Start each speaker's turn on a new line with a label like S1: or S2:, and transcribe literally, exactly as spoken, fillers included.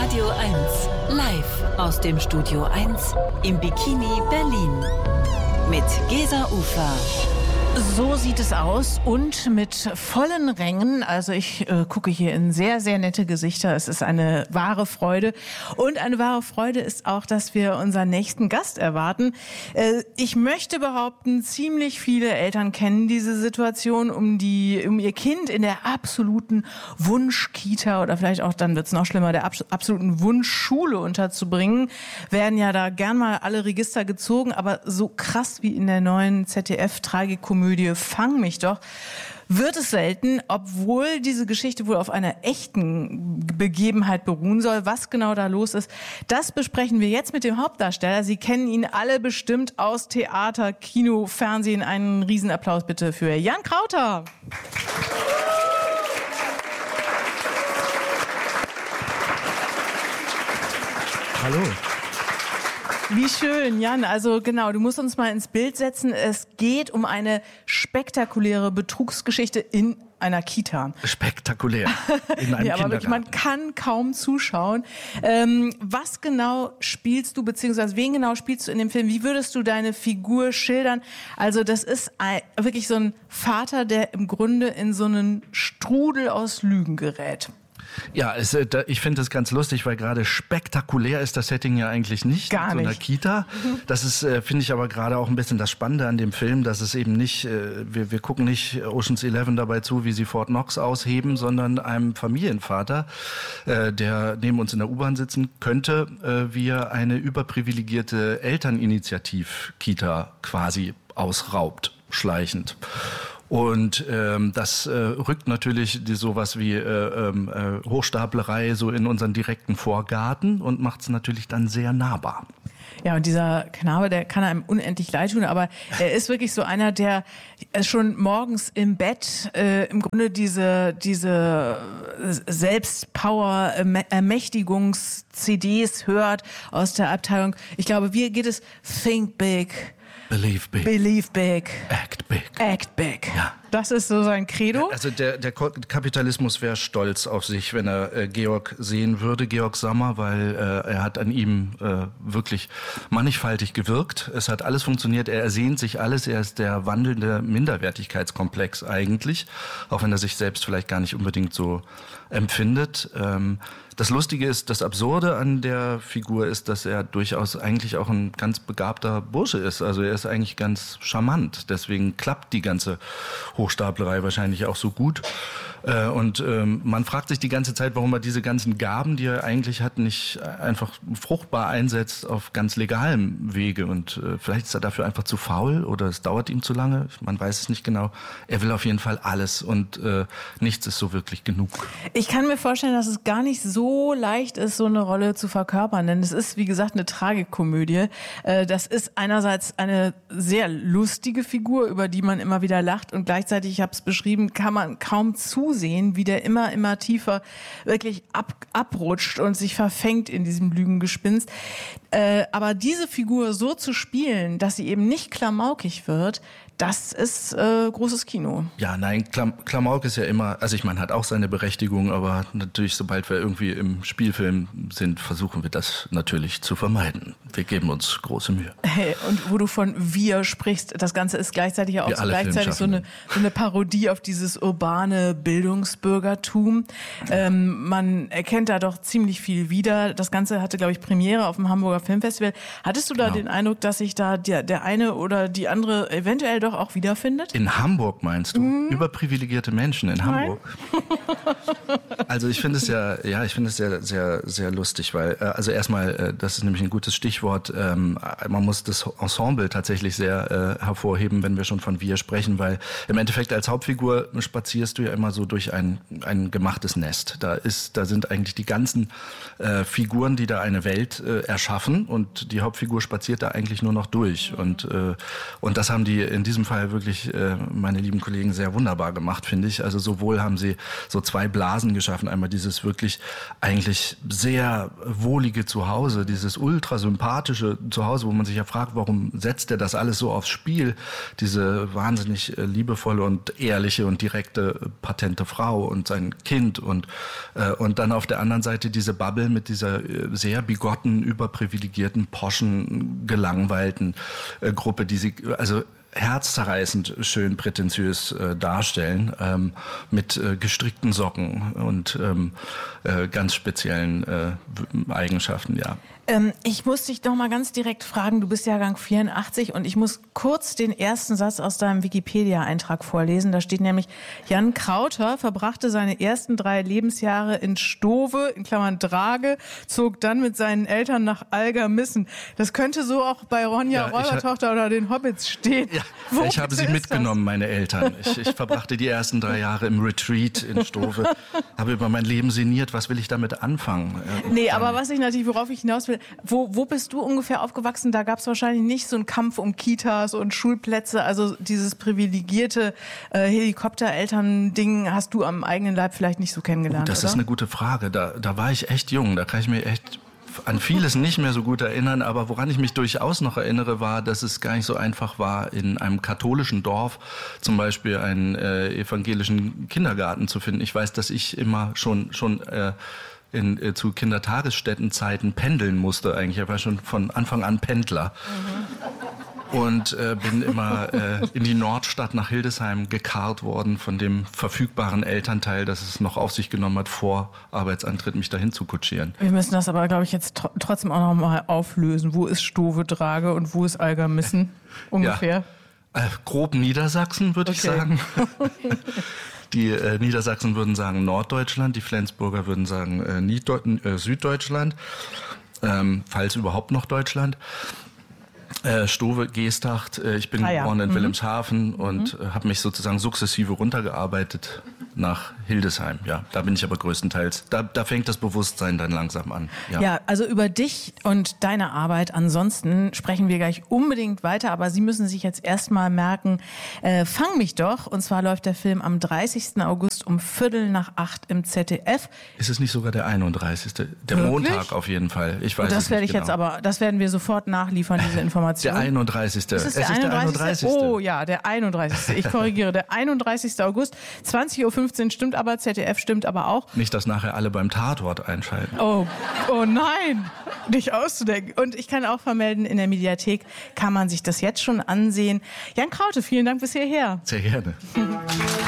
S1: Radio eins, live aus dem Studio eins im Bikini Berlin mit Gesa Ufer.
S2: So sieht es aus und mit vollen Rängen. Also ich äh, gucke hier in sehr, sehr nette Gesichter. Es ist eine wahre Freude. Und eine wahre Freude ist auch, dass wir unseren nächsten Gast erwarten. Äh, ich möchte behaupten, ziemlich viele Eltern kennen diese Situation, um die, um ihr Kind in der absoluten Wunschkita oder vielleicht auch, dann wird es noch schlimmer, der abs- absoluten Wunschschule unterzubringen. Werden ja da gern mal alle Register gezogen, aber so krass wie in der neuen Z D F-Tragikomödie Fang mich doch, wird es selten, obwohl diese Geschichte wohl auf einer echten Begebenheit beruhen soll. Was genau da los ist, das besprechen wir jetzt mit dem Hauptdarsteller. Sie kennen ihn alle bestimmt aus Theater, Kino, Fernsehen. Einen Riesenapplaus bitte für Jan Krauter.
S3: Hallo.
S2: Wie schön, Jan. Also genau, du musst uns mal ins Bild setzen. Es geht um eine spektakuläre Betrugsgeschichte in einer Kita.
S3: Spektakulär. In einem
S2: ja, aber wirklich, man kann kaum zuschauen. Ähm, was genau spielst du, beziehungsweise wen genau spielst du in dem Film? Wie würdest du deine Figur schildern? Also das ist ein, wirklich so ein Vater, der im Grunde in so einen Strudel aus Lügen gerät.
S3: Ja, es, ich finde es ganz lustig, weil gerade spektakulär ist das Setting ja eigentlich nicht.
S2: Gar
S3: in so einer
S2: nicht.
S3: Kita. Das ist, finde ich aber gerade auch ein bisschen das Spannende an dem Film, dass es eben nicht, wir, wir gucken nicht Ocean's Eleven dabei zu, wie sie Fort Knox ausheben, sondern einem Familienvater, der neben uns in der U-Bahn sitzen könnte, wie er eine überprivilegierte Elterninitiativ-Kita quasi ausraubt, schleichend. Und ähm, das äh, rückt natürlich die, sowas wie äh, äh, Hochstaplerei so in unseren direkten Vorgarten und macht es natürlich dann sehr nahbar.
S2: Ja, und dieser Knabe, der kann einem unendlich leid tun, aber er ist wirklich so einer, der schon morgens im Bett äh, im Grunde diese diese Selbstpower-Ermächtigungs-C Ds hört aus der Abteilung. Ich glaube, wie geht es? Think big.
S3: Believe big.
S2: Believe big.
S3: Act big.
S2: Act big.
S3: Ja.
S2: Das ist so sein Credo.
S3: Also der, der Kapitalismus wäre stolz auf sich, wenn er äh, Georg sehen würde, Georg Sommer, weil äh, er hat an ihm äh, wirklich mannigfaltig gewirkt. Es hat alles funktioniert, er ersehnt sich alles, er ist der wandelnde Minderwertigkeitskomplex eigentlich, auch wenn er sich selbst vielleicht gar nicht unbedingt so empfindet. Ähm, das Lustige ist, das Absurde an der Figur ist, dass er durchaus eigentlich auch ein ganz begabter Bursche ist. Also er ist eigentlich ganz charmant, deswegen klappt die ganze Hochstaplerei wahrscheinlich auch so gut. Äh, und ähm, man fragt sich die ganze Zeit, warum er diese ganzen Gaben, die er eigentlich hat, nicht einfach fruchtbar einsetzt auf ganz legalem Wege. Und äh, vielleicht ist er dafür einfach zu faul oder es dauert ihm zu lange. Man weiß es nicht genau. Er will auf jeden Fall alles und äh, nichts ist so wirklich genug.
S2: Ich kann mir vorstellen, dass es gar nicht so leicht ist, so eine Rolle zu verkörpern. Denn es ist, wie gesagt, eine Tragikomödie. Äh, das ist einerseits eine sehr lustige Figur, über die man immer wieder lacht. Und gleichzeitig, ich habe es beschrieben, kann man kaum zusehen, wie der immer, immer tiefer wirklich ab, abrutscht und sich verfängt in diesem Lügengespinst. Äh, aber diese Figur so zu spielen, dass sie eben nicht klamaukig wird, das ist äh, großes Kino.
S3: Ja, nein, Klam- Klamauk ist ja immer, also ich meine, hat auch seine Berechtigung, aber natürlich, sobald wir irgendwie im Spielfilm sind, versuchen wir das natürlich zu vermeiden. Wir geben uns große Mühe.
S2: Hey, und wo du von wir sprichst, das Ganze ist gleichzeitig ja auch so gleichzeitig so eine, so eine Parodie auf dieses urbane Bildungsbürgertum. Ähm, man erkennt da doch ziemlich viel wieder. Das Ganze hatte, glaube ich, Premiere auf dem Hamburger Filmfestival. Hattest du da genau. den Eindruck, dass sich da der, der eine oder die andere eventuell doch auch wiederfindet?
S3: In Hamburg meinst du? Mhm. Überprivilegierte Menschen in
S2: Nein.
S3: Hamburg? Also ich finde es ja, ja, ich finde es sehr, sehr, sehr lustig, weil, äh, also erstmal, äh, das ist nämlich ein gutes Stichwort, ähm, man muss das Ensemble tatsächlich sehr äh, hervorheben, wenn wir schon von wir sprechen, weil im Endeffekt als Hauptfigur spazierst du ja immer so durch ein, ein gemachtes Nest. Da ist, da sind eigentlich die ganzen äh, Figuren, die da eine Welt äh, erschaffen und die Hauptfigur spaziert da eigentlich nur noch durch und, äh, und das haben die in diesem Fall wirklich, äh, meine lieben Kollegen, sehr wunderbar gemacht, finde ich. Also sowohl haben sie so zwei Blasen geschaffen, schaffen. Einmal dieses wirklich eigentlich sehr wohlige Zuhause, dieses ultra sympathische Zuhause, wo man sich ja fragt, warum setzt er das alles so aufs Spiel? Diese wahnsinnig liebevolle und ehrliche und direkte, patente Frau und sein Kind und, äh, und dann auf der anderen Seite diese Bubble mit dieser sehr bigotten, überprivilegierten, poschen, gelangweilten äh, Gruppe, die sie, also herzzerreißend schön prätentiös äh, darstellen, ähm, mit äh, gestrickten Socken und ähm, äh, ganz speziellen äh, Eigenschaften, ja.
S2: Ähm, ich muss dich noch mal ganz direkt fragen, du bist Jahrgang vierundachtzig und ich muss kurz den ersten Satz aus deinem Wikipedia-Eintrag vorlesen. Da steht nämlich, Jan Krauter verbrachte seine ersten drei Lebensjahre in Stove, in Klammern Drage, zog dann mit seinen Eltern nach Algermissen. Das könnte so auch bei Ronja
S3: Ja,
S2: Räubertochter oder den Hobbits stehen.
S3: Ja,
S2: Wo
S3: ich habe sie
S2: ist
S3: mitgenommen, meine Eltern. Ich, ich verbrachte die ersten drei Jahre im Retreat in Stove, habe über mein Leben sinniert, was will ich damit anfangen?
S2: Nee, aber was ich natürlich, worauf ich hinaus will, wo, wo bist du ungefähr aufgewachsen? Da gab es wahrscheinlich nicht so einen Kampf um Kitas und Schulplätze, also dieses privilegierte äh, Helikoptereltern-Ding hast du am eigenen Leib vielleicht nicht so kennengelernt,
S3: Das
S2: oder?
S3: ist eine gute Frage. Da, da war ich echt jung, da kann ich mir echt an vieles nicht mehr so gut erinnern, aber woran ich mich durchaus noch erinnere, war, dass es gar nicht so einfach war, in einem katholischen Dorf zum Beispiel einen äh, evangelischen Kindergarten zu finden. Ich weiß, dass ich immer schon schon äh, in, äh, zu Kindertagesstättenzeiten pendeln musste eigentlich. Ich war schon von Anfang an Pendler. Mhm. Und äh, bin immer äh, in die Nordstadt nach Hildesheim gekarrt worden von dem verfügbaren Elternteil, das es noch auf sich genommen hat, vor Arbeitsantritt mich dahin zu kutschieren.
S2: Wir müssen das aber, glaube ich, jetzt tr- trotzdem auch noch mal auflösen. Wo ist Stove Drage und wo ist Algermissen ungefähr?
S3: Ja, äh, grob Niedersachsen, würde ich
S2: Okay.
S3: sagen. Die äh, Niedersachsen würden sagen Norddeutschland, die Flensburger würden sagen äh, Nieddeut- äh, Süddeutschland, ähm, falls überhaupt noch Deutschland. Äh, Stove, Geesthacht, äh, ich bin
S2: Ah, ja.
S3: geboren in
S2: Mhm.
S3: Wilhelmshaven und äh, habe mich sozusagen sukzessive runtergearbeitet nach Hildesheim. Ja, da bin ich aber größtenteils, da, da fängt das Bewusstsein dann langsam an. Ja.
S2: Ja, also über dich und deine Arbeit ansonsten sprechen wir gleich unbedingt weiter, aber Sie müssen sich jetzt erstmal merken, äh, Fang mich doch, und zwar läuft der Film am dreißigsten August um Viertel nach acht im Z D F.
S3: Ist es nicht sogar der einunddreißigste? Der
S2: Wirklich?
S3: Montag auf jeden Fall. Ich weiß
S2: Und das
S3: es
S2: werde
S3: nicht
S2: ich jetzt
S3: genau.
S2: aber, das werden wir sofort nachliefern, diese Information.
S3: Der einunddreißigste
S2: Ist es, der
S3: es ist der
S2: einunddreißigste?
S3: einunddreißigste
S2: Oh ja, der einunddreißigste Ich korrigiere, der einunddreißigste August, zwanzig Uhr fünfzehn stimmt aber, Z D F stimmt aber auch.
S3: Nicht, dass nachher alle beim Tatort einschalten.
S2: Oh, oh nein, nicht auszudenken. Und ich kann auch vermelden, in der Mediathek kann man sich das jetzt schon ansehen. Jan Kraute, vielen Dank bis hierher.
S3: Sehr gerne.